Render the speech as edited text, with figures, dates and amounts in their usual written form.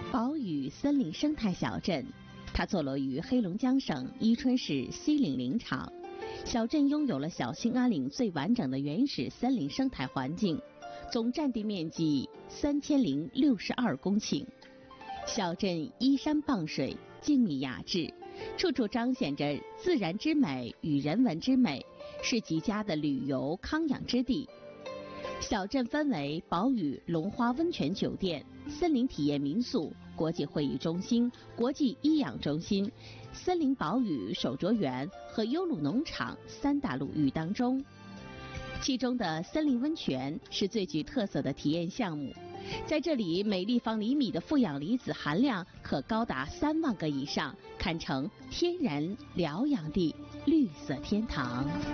宝屿森林生态小镇，它坐落于黑龙江省伊春市西岭林场。小镇拥有了小兴安岭最完整的原始森林生态环境，总占地面积3062公顷。小镇依山傍水，静谧雅致，处处彰显着自然之美与人文之美，是极佳的旅游康养之地。小镇分为宝屿龙花温泉酒店、森林体验民宿、国际会议中心、国际医养中心、森林宝屿手镯园和优鹿农场3大陆域当中。其中的森林温泉是最具特色的体验项目，在这里每立方厘米的负氧离子含量可高达3万个以上，堪称天然疗养地、绿色天堂。